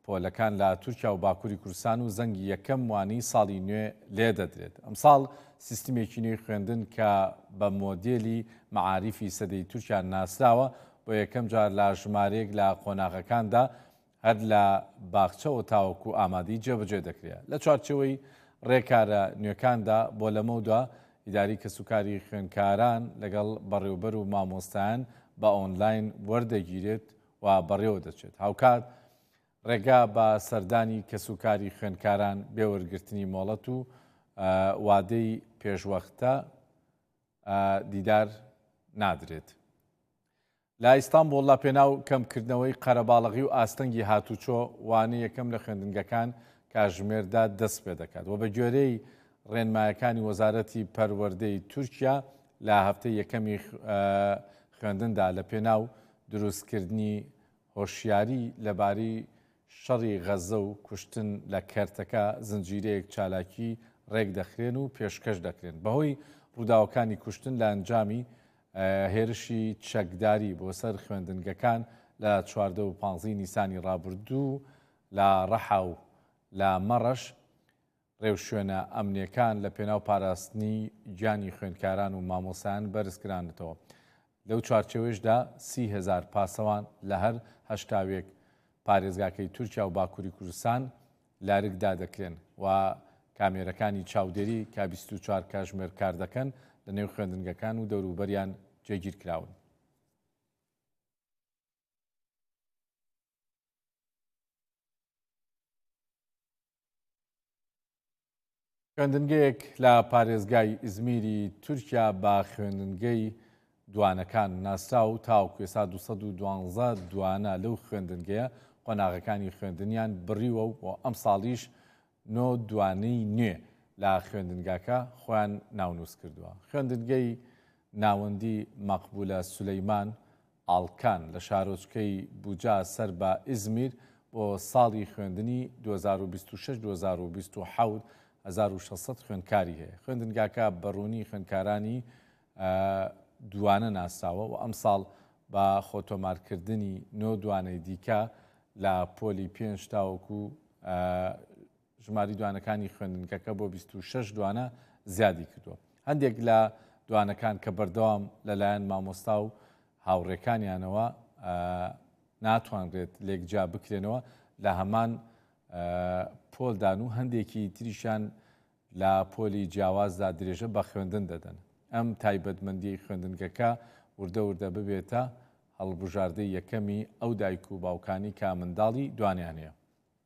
پۆلەکان لە تورکیا و باکووری کوردستان و زەنگی یەکەم وانەی ساڵی نوێ لێ دەدرێت. ئەمساڵ سیستمێکی نوێی خوێندن کە بە مۆدێلی مەعاریفی سەدەی تورکیا ناسراوە بۆ یەکەم جار لە ژمارەیەک لە قۆناغەکاندا هەر لە باخچەوە تاوەکو ئامادەی جێبەجێ دەکرێت. لە چوارچەوەی ڕێکارە نوێکاندا بۆ لەمەودا ئیداری کەسوکاری خوێندکاران لەگەڵ بەڕێوەبەر و مامۆستایان بە ئۆنلاین وەردەگیرێت و بەڕێوە دەچێت. هاوکات ڕێگا بە سەردانی کەسوکاری خوێندکاران بێوەرگرتنی مۆڵەت و وادەی پێشوەختە دیدار نادرێت. لە ئیستانبوڵ لە پێناو کەمکردنەوەی قەرەباڵغی و ئاستەنگی هاتوچۆ وانە یەکەم لە خوێندنگەکان کاتژمێردا دەست پێ دەکات و بە گوێرەی ڕێنمایەکانی وەزارەتی پەروەردەی تورکیا لە هەفتەی یەکەمی خوێندندا لە پێناو دروستکردنی هۆشیاری لەبارەی شەڕی غەزە و کوشتن لە کەرتەکە زنجیرەیەک چالاکی ڕێک دەخرێن و پێشکەش دەکرێن بەهۆی ڕووداوەکانی کوشتن لە ئەنجامی هێرشی چەکداری بۆ سەر خوێندنگەکان لە 14 و 15 نیسانی ڕابردوو لە ڕەحا و لە مەڕەش ڕێوشوێنە ئەمنیەکان لە پێناو پاراستنی گیانی خوێندکاران و مامۆسایان بەرزکرانێتەوە. لەو چوارچێوەشدا 30,000 پاسەوان لە هەر هەشتاوێک پارێزگاکەی تورکیا و باکووری کوردستان لارگدا دەکرێن و کامێرەکانی چاودێری کا 24 کاتژمێر کار دەکەن لە نێو خوێندنگەکان و دەوروبەریان جێگیر کراون. خوێندنگەیەک لە پارێزگای ئیزمیری تورکیا با خوێندنگەی دوانەکان ناسرا و تاوەکو ئێستا 212 دوانە لەو خوێندنگەیە قۆناغەکانی خوێندنیان بڕیوە و بۆ ئەم ساڵیش 9 دوانەی نوێ لە خوێندنگاکە خۆیان ناونووس کردووە. خوێندنگەی ناوەندی مەقبولە سولەیمان ئاڵکان لە شارۆچکەی بوجا سەر بە ئیزمیر بۆ ساڵی خوێندنی 2026-2027 1600 خوێندکاری هەیە. خوێندنگاکە بەڕوونی خوێندکارانی دوانە ناساوە و ئەم ساڵ بە خۆتۆمارکردنی 9 دوانەی دیکە لە پۆلی 5 تاوەکو ژماری دوانەکانی خوێندنگەکە بۆ 26 دوانە زیادی کردووە. هەندێک لە دوانەکان کە بەردەوام لەلایەن مامۆستا و هاوڕێکانیانەوە ناتوانرێت لێکجا بکرێنەوە لە هەمان پۆلدان و هەندێکی تریشان لە پۆلی جیاوازدا درێژە بە خوێندن دەدەن. ئەم تایبەتمەندی خوێندنگەکە وردە وردە ببێتە هەڵبژاردەی یەکەمی ئەو دایک و باوکانی کا منداڵی دوانیان هەیە.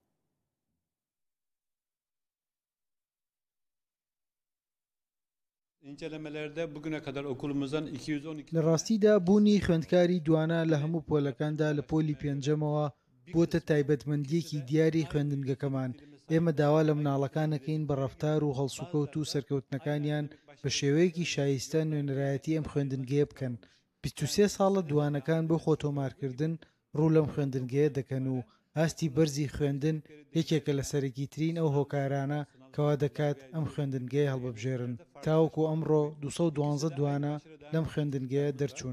لە ڕاستیدا بوونی خوێندکاری دوانە لە هەموو پۆلەکاندا لە پۆلی پێنجەمەوە بۆتە تایبەتمەندیەکی دیاری خوێندنگەکەمان. ئێمە داوا لە مناڵەکانەکەین بە ڕەفتار و هەڵسوکەوت و سەرکەوتنەکانیان بە شێوەیەکی شایستە نوێنەرایەتی ئەم خوێندنگەیە بکەن. 23 ساڵە دوانەکان بۆ خۆتۆمارکردن ڕوو لەم خوێندنگەیە دەکەن و هاستی بەرزی خوێندن یەکێکە لە سەرەکی ترین ئەو هۆکارانە کەوا دەکات ئەم خوێندنگەیە هەڵببژێرن. تاوەکو ئەمڕۆ 212 دوانە لەم خوێندنگەیە دەرچوون.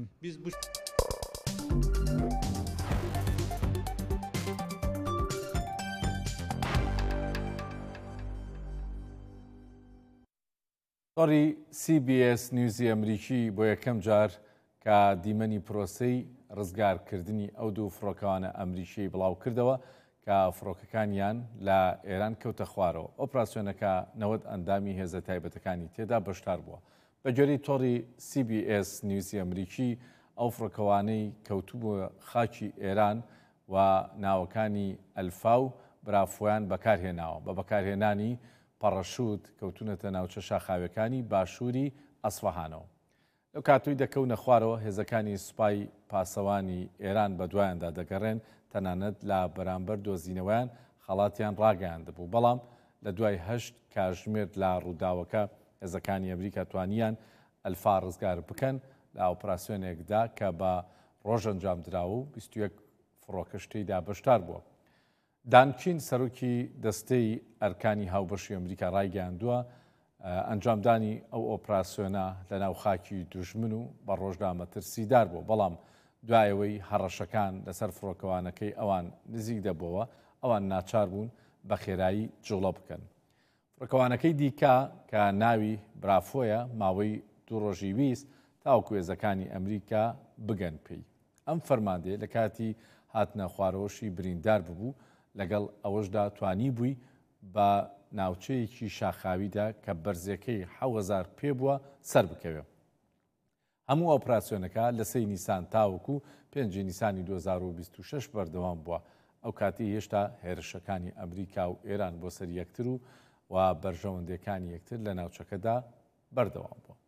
تۆڕی CBS نیوزی ئەمریکی بۆ یەکەم جار کە دیمەنی پرۆسەی ڕزگارکردنی ئەو دوو فڕۆکەوانە ئەمریکی بڵاو کردەوە کە فڕۆکەکانیان لە ئێران کەوتە خوارەوە. ئۆپراسیۆنەکە 90 ئەندامی هێزە تایبەتەکانی تێدا بەشدار بووە. بە گوێرەی تۆڕی CBS نیوزی ئەمریکی ئەو فڕۆکەوانەی کەوتوبووە خاکی ئێران و ناوەکانی ئەلفا و برافۆیان بەکارهێناوە بە بەکارهێنانی پەڕەشوت کەوتونەتە ناوچە شاخاوەکانی باشووری ئەسفەهانەوە. لەو کاتووی دەکەونە خوارەوە هێزەکانی سوپای پاسەوانی ئێران بە دوایاندا دەگەڕێن تەنانەت لە بەرامبەر دۆزینەوەیان خەڵاتیان ڕاگەیاندەبوو. بەڵام لە دوای 8 کاتژمێر لە ڕووداوەکە هێزەکانی ئەمریکا توانیان ئەلفا ڕزگار بکەن لە ئۆپراسیۆنێکدا کە بە ڕۆژ ئەنجام دراوە و 21 فڕۆکە شتەیدا بەشدار بووە. دانکین سەرۆکی دەستەی ئەرکانی هاوبەشی ئەمریکا ڕایگەیاندووە ئەنجامدانی ئەو ئۆپراسیۆنە لە ناو خاکی دوژمن و بە ڕۆژدا مەترسیدار بوو. بەڵام دوایەوەی هەڕەشەکان لەسەر فڕۆکەوانەکەی ئەوان نزیک دەبەوە ئەوان ناچار بوون بە خێرایی جوڵە بکەن. ڕکەوانەکەی دیکە کە ناوی برافۆیە ماوەی 2 ڕۆژی ویست تاوەکو هێزەکانی ئەمریکا بگەن پێی. ئەم فەرماندێ لە کاتی هاتنە خوارەوەشی بریندار ببوو لەگەڵ ئەوەشدا توانی بووی بە ناوچەیەکی شاخاویدا کە بەرزەکەی 7000 پێ بووە سەر بکەوێ. هەموو ئۆپراسیۆنەکە لە 3 نیسان تاوەکو 5 نیسانی 2026 بەردەوام بووە. ئەو کاتی هێشتا هێرشەکانی ئەمریکا و ئێران بۆ سەر یەکتر و بەرژەوەندەکانی یەکتر لە ناوچەکەدا بەردەوام بووە.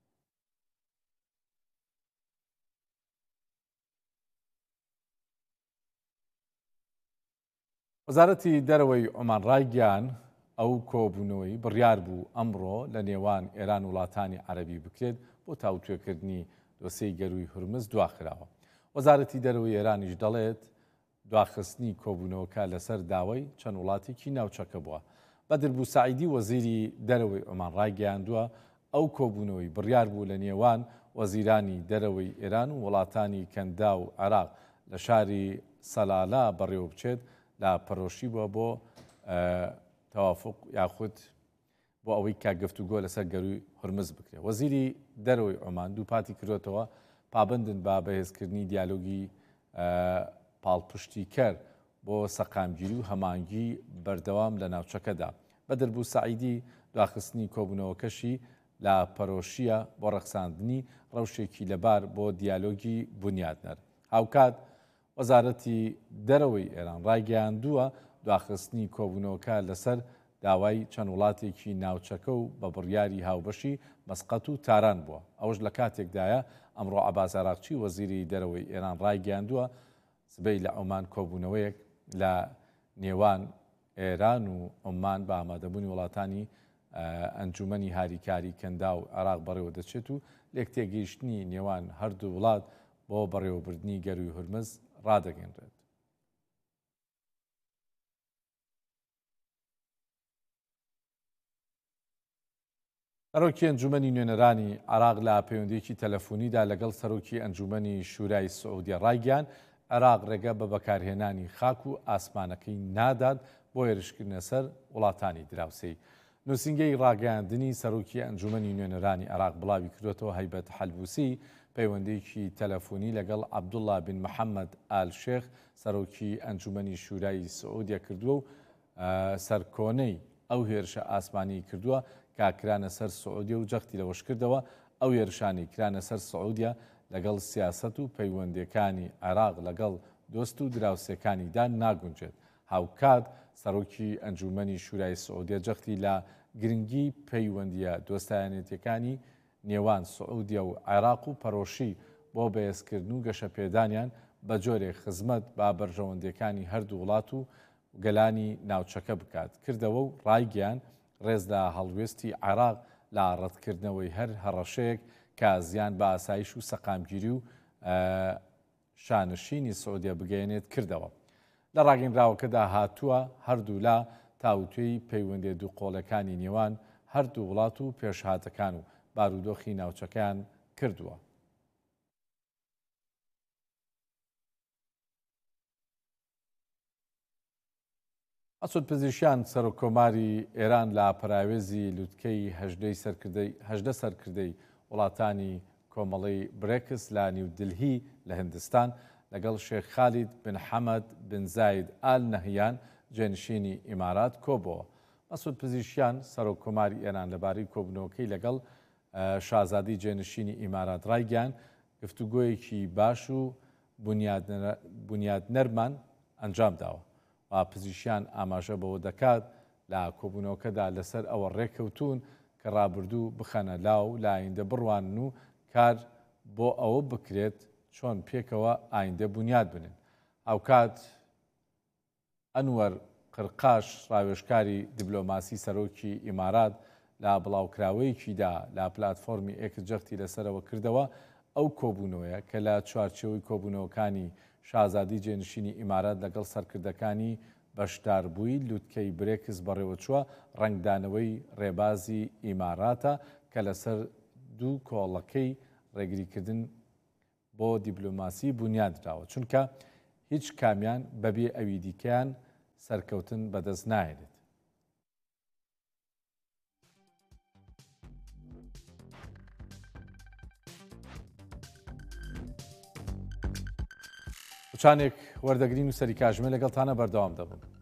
وەزارەتی دەرەوەی عۆمان ڕایگەیاند ئەو کۆبوونەوەی بڕیار بوو ئەمڕۆ لە نێوان ئێران وڵاتانی عەرەبی بکرێت بۆ تاوتوێکردنی دۆسەی گەروی هورمز دواخراوە. وەزارەتی دەرەوەی ئێرانیش دەڵێت دواخستنی کۆبوونەوەکە لەسەر داوای چەند وڵاتێکی ناوچەکە بووە. بەدر بوسعیدی وەزیری دەرەوەی عۆمان ڕایگەیاندووە ئەو کۆبوونەوەی بڕیار بوو لە نێوان وەزیرانی دەرەوەی ئێران و وڵاتانی کەندا و عێراق لە شاری سەلالا بەڕێوە بچێت لە پەرۆشی بووە بۆ تەوافق یاخود بۆ ئەوەی کا گفتوگۆ لەسەر گەروی هورمز بکرێت. وەزیری دەرەوەی عۆمان دووپاتی کردوێتەوە پابندن بە بەهێزکردنی دیالۆگی پاڵپشتی کەر بۆ سەقامگیری و هەمانگی بەردەوام لە ناوچەکەدا. بەدر بوسعیدی دواخستنی کۆبوونەوەکەشی لە پەرۆشیە بۆ ڕەخساندنی ڕەوشێکی لەبار بۆ دیالۆگی بنیادنەر. هاوکات وەزارەتی دەرەوەی ئێران ڕایگەیاندووە دواخستنی کۆبوونەوەکە لەسەر داوای چەند وڵاتێکی ناوچەکە و بە بڕیاری هاوبەشی مەسقەت و تاران بووە. ئەوەش لە کاتێکدایە ئەمڕۆ عەباس عێراقچی وەزیری دەرەوەی ئێران ڕایگەیاندووە سبەی لە عۆمان کۆبوونەوەیەک لە نێوان ئێران و عۆمان بە ئامادەبوونی وڵاتانی ئەنجومەنی هاریکاری کەندا و عێراق بەڕێوە دەچێت و لێک تێگەیشتنی نێوان هەردوو وڵات بۆ بەڕێوەبردننی گەروی هورمز ڕادەگەێنرێت. سەرۆکی ئەنجومەنی نوێنەرانی عێراق لە پەیوەندیەکی تەلەفۆنیدا لەگەڵ سەرۆکی ئەنجومەنی شورای سعودیە ڕایگەیاند عێراق ڕێگە بە بەکارهێنانی خاک و ئاسمانەکەی نادات بۆ هێرشکردنە سەر وڵاتانی دراوسەی. نووسینگەی ڕاگەیاندنی سەرۆکی ئەنجومەنی نوێنەرانی عێراق بڵاوی کردوێتەوە هەیبەت حەلبوسی پەیوەندیەکی تەلەفۆنی لەگەڵ عەبدوڵڵا بن محەممەد ئال شێخ سەرۆکی ئەنجومەنی شورای سعودیە کردووە و سەرکۆنەی ئەو هێرشە ئاسمانی کردووە کاکرانە سەر سعودیە و جەختی لەوەش کردەوە ئەو هێرشانی کرانە سەر سعودیە لەگەڵ سیاسەت و پەیوەندیەکانی عێراق لەگەڵ دۆست و دراوسەکانیدا ناگونجێت. هاوکات سەرۆکی ئەنجومەنی شورای سعودیە جەختی لە گرنگی پەیوەندیە دۆستایەتەکانی نێوان سعودیە و عێراق و پەرۆشی بۆ بەهێزکردن و گەشەپێدانیان بە جۆرێک خزمەت با بەرژەوەندەکانی هەردوو وڵات و گەلانی ناوچەکە بکات کردەوە و ڕایگەیان ڕێز لە هەڵوێستی عێراق لە ڕەتکردنەوەی هەر هەڕەشەیەک کە زیان بە ئاسایش و سەقامگیری و شانشینی سعودیە بگەێنێت کردەوە. لە ڕاگەیەنراوەکەدا هاتووە هەردوو لا تاوتوێی پەیوەندی دووقۆڵەکانی نێوان هەردوو وڵات و پێشهاتەکان و بارودۆخی ناوچەکان کردووە. ئەسود پزیشکیان سەرۆکۆماری ئێران لە پراوێزی لووتکەی هەژدە سەرکردەی وڵاتانی کۆمەڵی برێکس لە نیودلهی لە هندستان لەگەڵ شێخ خالید بن حەمەد بن زاید ئال نەهیان جێنشینی ئیمارات کۆبەوە. ئەسود پزیشکیان سەرۆکۆماری ئێران لەبارەی کۆبنەوەکەی لەگەڵ شازادی جێنشینی ئیمارات ڕایگەیاند گفتوگۆیەکی باش و بنیادنەرمان ئەنجام داوە. پزیشکیان ئاماژە بەوە دەکات لە کۆبوونەوەکەدا لەسەر ئەوە ڕێککەوتون کە ڕابردوو بخەنە لاو لە ئایندە بڕوانن و کار بۆ ئەوە بکرێت چۆن پێکەوە ئایندە بنیاد بنن. ئەوکات ئەنوەر قرقاش ڕاوێژکاری دیبلۆماسی سەرۆکی ئیمارات لە بڵاوکراوەیەکیدا لە پلاتفۆرمی ئێکس جەختی لەسەرەوە کردەوە ئەو کۆبوونەوەیە کە لە چوارچێوەی کۆبوونەوەکانی شازادی جێنشینی ئیمارات لەگەڵ سەرکردەکانی بەشداربووی لووتکەی برێکس بەڕێوەچووە ڕنگدانەوەی ڕێبازی ئیماراتە کە لەسەر دوو کۆڵەکەی ڕێگریکردن بۆ دیبلۆماسی بنیادراوە چونکە هیچ کامیان بەبێ ئەوی دیکەیان سەرکەوتن بەدەست نایێت. وچانێک وەردەگرین و سەری کاژمێ لەگەڵتانە بەردەوام دەبن.